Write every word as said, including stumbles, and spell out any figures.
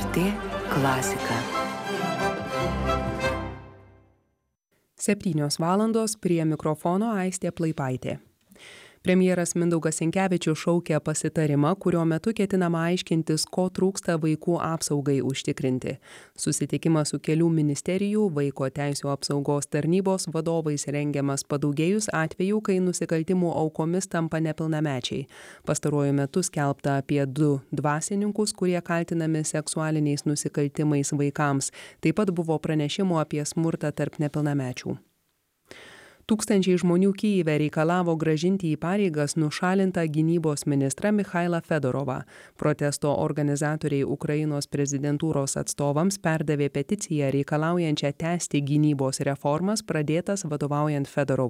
Lrt klasika. Septynios valandos, prie mikrofono Aistė Plaipaitė. Premjeras Mindaugas Sinkevičius šaukia pasitarimą, kurio metu ketinama aiškintis, ko trūksta vaikų apsaugai užtikrinti. Susitikimas su kelių ministerijų, vaiko teisių apsaugos tarnybos vadovais rengiamas padaugėjus atvejų, kai nusikaltimų aukomis tampa nepilnamečiai. Pastaruoju metu skelbta apie du dvasininkus, kurie kaltinami seksualiniais nusikaltimais vaikams. Taip pat buvo pranešimų apie smurtą tarp nepilnamečių. Tūkstančiai žmonių Kyjive reikalavo grąžinti į pareigas nušalintą gynybos ministrą Mikhailą Fedorovą. Protesto organizatoriai Ukrainos prezidentūros atstovams perdavė peticiją reikalaujančią tęsti gynybos reformas pradėtas vadovaujant Fedorovui.